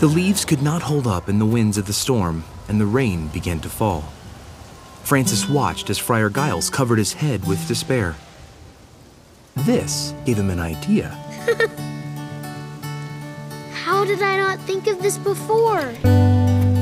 The leaves could not hold up in the winds of the storm, and the rain began to fall. Francis watched as Friar Giles covered his head with despair. This gave him an idea. How did I not think of this before?